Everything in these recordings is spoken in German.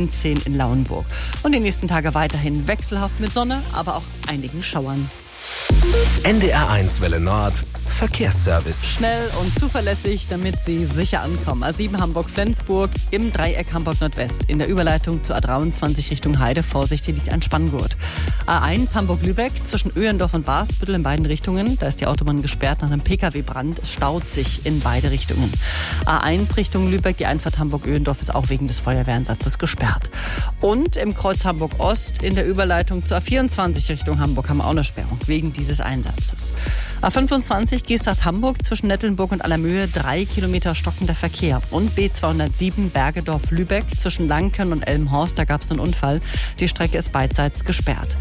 in 10 in Lauenburg. Und die nächsten Tage weiterhin wechselhaft mit Sonne, aber auch einigen Schauern. NDR1 Welle Nord Verkehrsservice. Schnell und zuverlässig, damit Sie sicher ankommen. A7 Hamburg-Flensburg im Dreieck Hamburg-Nordwest. In der Überleitung zur A23 Richtung Heide. Vorsicht, hier liegt ein Spanngurt. A1 Hamburg-Lübeck zwischen Öhrendorf und Barsbüttel in beiden Richtungen. Da ist die Autobahn gesperrt nach einem Pkw-Brand. Es staut sich in beide Richtungen. A1 Richtung Lübeck, die Einfahrt Hamburg-Öhrendorf ist auch wegen des Feuerwehreinsatzes gesperrt. Und im Kreuz Hamburg-Ost in der Überleitung zur A24 Richtung Hamburg haben wir auch eine Sperrung wegen dieses Einsatzes. A25 Geesthacht-Hamburg zwischen Nettelnburg und Allermöhe 3 Kilometer stockender Verkehr. Und B207 Bergedorf-Lübeck zwischen Lanken und Elmhorst, da gab es einen Unfall. Die Strecke ist beidseits gesperrt.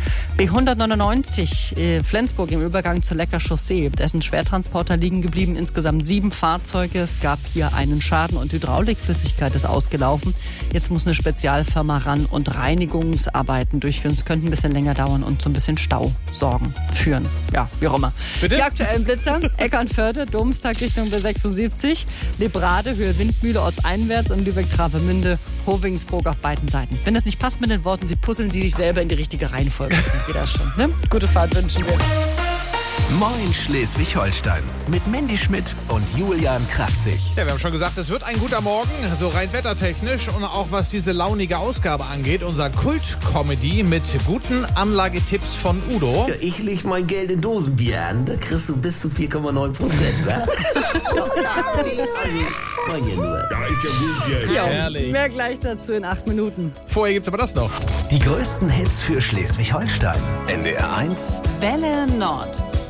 B199 Flensburg im Übergang zur Lecker Chaussee. Da ist ein Schwertransporter liegen geblieben, insgesamt 7 Fahrzeuge. Es gab hier einen Schaden und Hydraulikflüssigkeit ist ausgelaufen. Jetzt muss eine Spezialfirma ran und Reinigungsarbeiten durchführen. Es könnte ein bisschen länger dauern und so ein bisschen Stau führen. Ja, wie auch immer. Bitte? Die aktuellen Blitzer, Eckernförde, Domstag Richtung B76, Lebrade, Höhe Windmühle, ortseinwärts und Lübeck-Travemünde, Hovingsburg auf beiden Seiten. Wenn das nicht passt mit den Worten, Sie puzzeln Sie sich selber in die richtige Reihenfolge. Dann geht das schon, ne? Gute Fahrt wünschen wir. Moin Schleswig-Holstein mit Mandy Schmidt und Julian Kraftzig. Ja, wir haben schon gesagt, es wird ein guter Morgen, so rein wettertechnisch und auch was diese launige Ausgabe angeht. Unser Kult-Comedy mit guten Anlagetipps von Udo. Ja, ich leg mein Geld in Dosenbier an, da kriegst du bis zu 4,9%, wa? Ja, ist ja gut, Geld. Ja, Herrlich. mehr gleich dazu in 8 Minuten. Vorher gibt's aber das noch. Die größten Hits für Schleswig-Holstein. NDR1 Welle Nord.